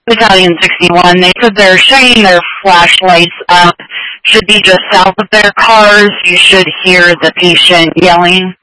Battalion 61. They said they're shining their flashlights up. Should be just south of their cars. You should hear the patient yelling.